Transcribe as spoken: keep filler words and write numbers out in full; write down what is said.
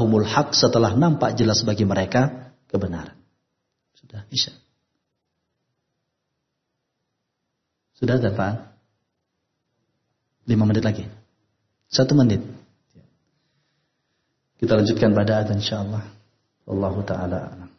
ja'ahumul haq, setelah nampak jelas bagi mereka kebenaran. Sudah Isya. Sudah ada Pak? Lima menit lagi. Satu menit. Kita lanjutkan pada adzan insyaallah. Wallahu taala a'lam.